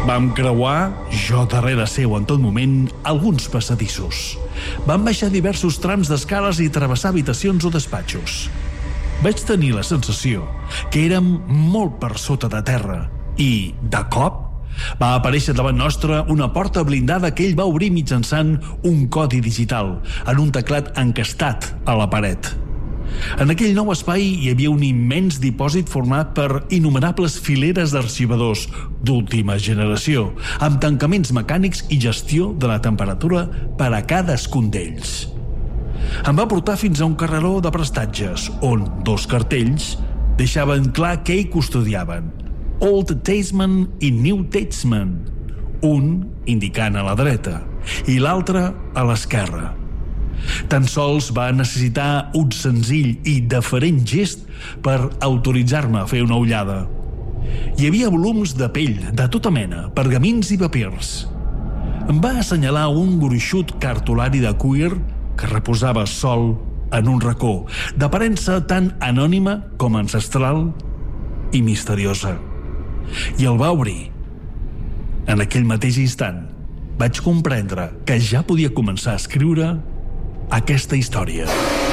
Vam creuar, jo darrere seu en tot moment, alguns passadissos. Vam baixar diversos trams d'escales i travessar habitacions o despatxos. Vaig tenir la sensació que érem molt per sota de terra i, de cop, va aparèixer davant nostre una porta blindada que ell va obrir mitjançant un codi digital en un teclat encastat a la paret. En aquell nou espai hi havia un immens dipòsit format per innumerables fileres d'arxivadors d'última generació, amb tancaments mecànics i gestió de la temperatura per a cadascun d'ells. Em va portar fins a un carreró de prestatges, on 2 cartells deixaven clar què hi custodiaven: Old Testament i New Testament, un indicant a la dreta i l'altre a l'esquerra. Tan sols va necessitar un senzill i deferent gest per autoritzar-me a fer una ullada. Hi havia volums de pell de tota mena, pergamins i papirs. Em va assenyalar un gruixut cartolari de cuir que reposava sol en un racó, d'aparença tan anònima com ancestral i misteriosa. I el va obrir. En aquell mateix instant vaig comprendre que ja podia començar a escriure aquesta història.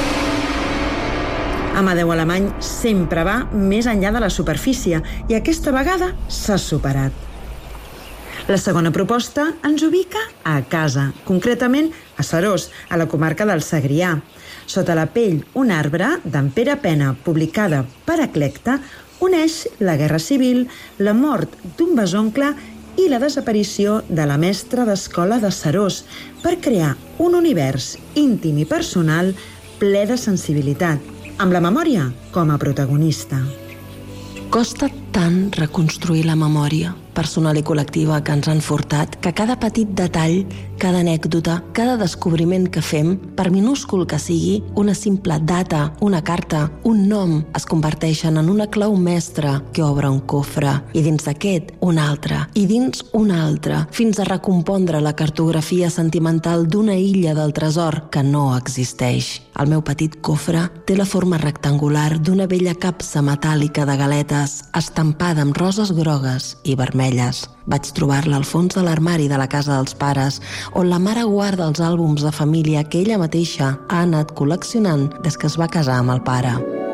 Amadeu Alemany sempre va més enllà de la superfície i aquesta vegada s'ha superat. La segona proposta ens ubica a casa, concretament a Seròs, a la comarca del Segrià. Sota la pell, un arbre d'en Pere Pena, publicada per Eclecta, uneix la Guerra Civil, la mort d'un besoncle i la desaparició de la mestra d'escola de Seròs per crear un univers íntim i personal ple de sensibilitat, amb la memòria com a protagonista. Costa tant reconstruir la memòria personal i col·lectiva que ens han furtat que cada petit detall, cada anècdota, cada descobriment que fem, per minúscul que sigui, una simple data, una carta, un nom, es converteixen en una clau mestra que obre un cofre, i dins d'aquest un altre, i dins un altre, fins a recompondre la cartografia sentimental d'una illa del tresor que no existeix. El meu petit cofre té la forma rectangular d'una vella capsa metàl·lica de galetes estampada amb roses grogues i vermelles. Vaig trobar-la al fons de l'armari de la casa dels pares, on la mare guarda els àlbums de família que ella mateixa ha anat col·leccionant des que es va casar amb el pare.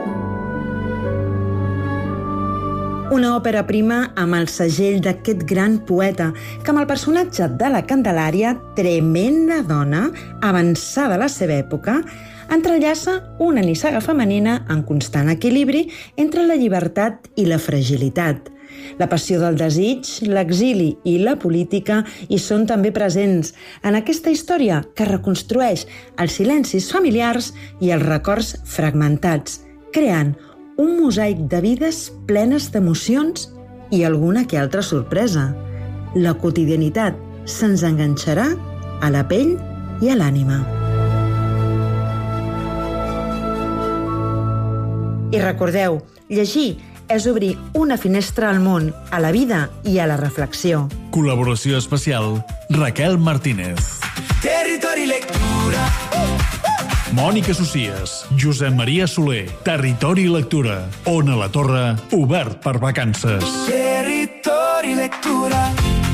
Una òpera prima amb el segell d'aquest gran poeta, que amb el personatge de la Candelària, tremenda dona, avançada a la seva època, entrellaça una nissaga femenina en constant equilibri entre la llibertat i la fragilitat. La passió del desig, l'exili i la política hi són també presents en aquesta història que reconstrueix els silencis familiars i els records fragmentats, creant un mosaic de vides plenes d'emocions i alguna que altra sorpresa. La quotidianitat se'ns enganxarà a la pell i a l'ànima. I recordeu, llegir és obrir una finestra al món, a la vida i a la reflexió. Col·laboració especial, Raquel Martínez. Territori Lectura. Mònica Socies, Josep Maria Soler, Territori Lectura. Ona la Torre, obert per vacances. Territori Lectura.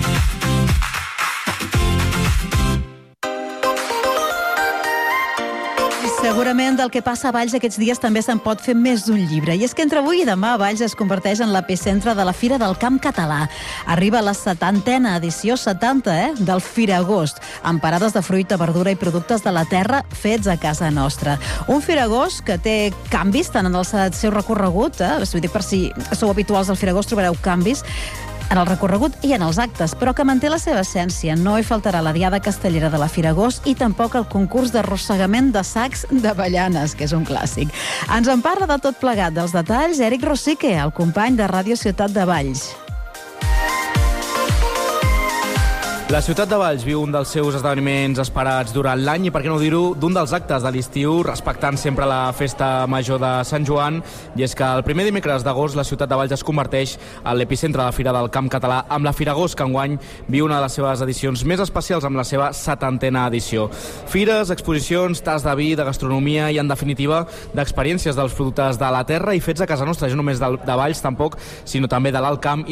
Segurament del que passa a Valls aquests dies també se'n pot fer més d'un llibre. I és que entre avui i demà Valls es converteix en l'epicentre de la Fira del Camp Català. Arriba la 70a edició, 70, del Firagost, amb parades de fruita, verdura i productes de la terra fets a casa nostra. Un Firagost que té canvis tant en el seu recorregut, vull dir, per si sou habituals al Firagost trobareu canvis en el recorregut i en els actes, però que manté la seva essència. No hi faltarà la diada castellera de la Firagost i tampoc el concurs d'arrossegament de sacs d'avellanes, que és un clàssic. Ens en parla de tot plegat, dels detalls, Eric Rosique, el company de Ràdio Ciutat de Valls. La ciutat de Valls viu un dels seus esdeveniments esperats durant l'any i, per què no dir-ho, d'un dels actes de l'estiu, respectant sempre la festa major de Sant Joan, i és que el primer dimecres d'agost la ciutat de Valls es converteix en l'epicentre de la Fira del Camp Català amb la Firagost, que enguany viu una de les seves edicions més especials amb la seva 70a edició. Fires, exposicions, tas de vi, de gastronomia i, en definitiva, d'experiències dels productes de la terra i fets a casa nostra, no només de Valls, tampoc, sinó també de l'Alt Camp